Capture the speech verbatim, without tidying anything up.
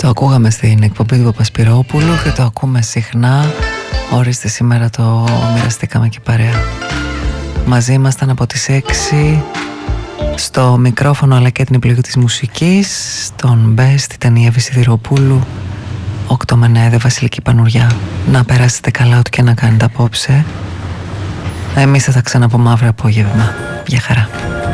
Το ακούγαμε στην εκπομπή του Παπασπυρόπουλου και το ακούμε συχνά. Ορίστε, σήμερα το μοιραστήκαμε και παρέα. Μαζί ήμασταν από τις έξι. Στο μικρόφωνο αλλά και την επιλογή της μουσικής, στον Best ήταν η Εύη Σιδηροπούλου. Όκτω Μενέδε, Βασιλική Πανουριά. Να περάσετε καλά ό,τι και να κάνετε απόψε. Εμείς θα τα ξαναπούμε αύριο απόγευμα. Γεια χαρά.